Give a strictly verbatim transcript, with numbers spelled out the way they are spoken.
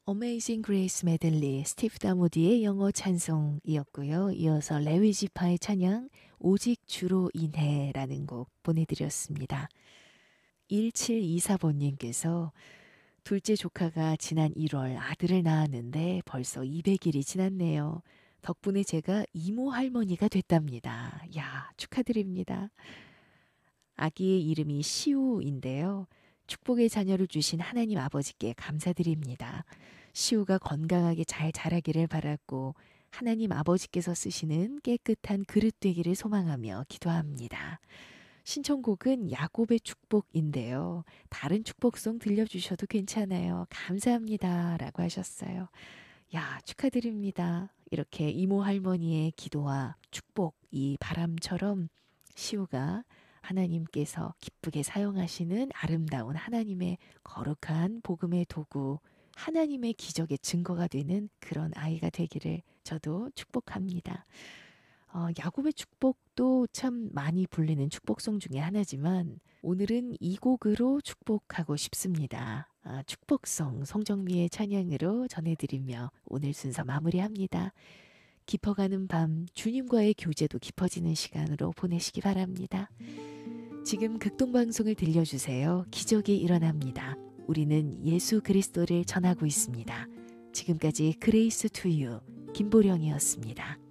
Amazing Grace 메들리 스티브 다모디의 영어 찬송이었고요. 이어서 레위 지파의 찬양 오직 주로 인해라는 곡 보내드렸습니다. 일칠이사 번님께서 둘째 조카가 지난 일월 아들을 낳았는데 벌써 이백 일이 지났네요. 덕분에 제가 이모 할머니가 됐답니다. 야, 축하드립니다. 아기의 이름이 시우인데요. 축복의 자녀를 주신 하나님 아버지께 감사드립니다. 시우가 건강하게 잘 자라기를 바랐고 하나님 아버지께서 쓰시는 깨끗한 그릇 되기를 소망하며 기도합니다. 신청곡은 야곱의 축복인데요. 다른 축복송 들려주셔도 괜찮아요. 감사합니다. 라고 하셨어요. 야, 축하드립니다. 이렇게 이모 할머니의 기도와 축복, 이 바람처럼 시우가 하나님께서 기쁘게 사용하시는 아름다운 하나님의 거룩한 복음의 도구, 하나님의 기적의 증거가 되는 그런 아이가 되기를 저도 축복합니다. 어, 야곱의 축복도 참 많이 불리는 축복송 중에 하나지만 오늘은 이 곡으로 축복하고 싶습니다. 아, 축복송 송정미의 찬양으로 전해드리며 오늘 순서 마무리합니다. 깊어가는 밤 주님과의 교제도 깊어지는 시간으로 보내시기 바랍니다. 지금 극동방송을 들려주세요. 기적이 일어납니다. 우리는 예수 그리스도를 전하고 있습니다. 지금까지 그레이스 투 유 김보령이었습니다.